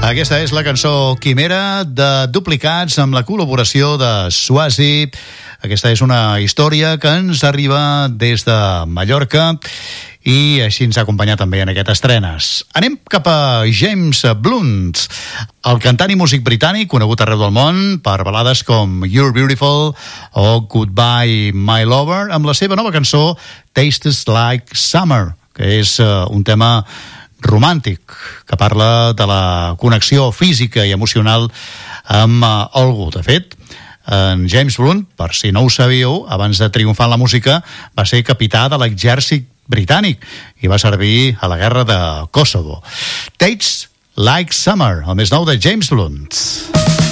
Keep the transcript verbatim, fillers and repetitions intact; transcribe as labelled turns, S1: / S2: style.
S1: Aquesta és la cançó Quimera de Duplicats amb la col·laboració de Swazi. Aquesta és una història que ens arriba des de Mallorca i així ens ha acompanyat també en aquestes estrenes. Anem cap a James Blunt, el cantant i músic britànic conegut arreu del món per balades com You're Beautiful o Goodbye My Lover, amb la seva nova cançó Tastes Like Summer, que és uh, un tema romàntic que parla de la connexió física i emocional amb uh, algú. De fet, en James Blunt, per si no ho sabíeu, abans de triomfar en la música, va ser capità de l'exèrcit britànic i va servir a la guerra de Kosovo. Tastes Like Summer, el més nou de James Blunt.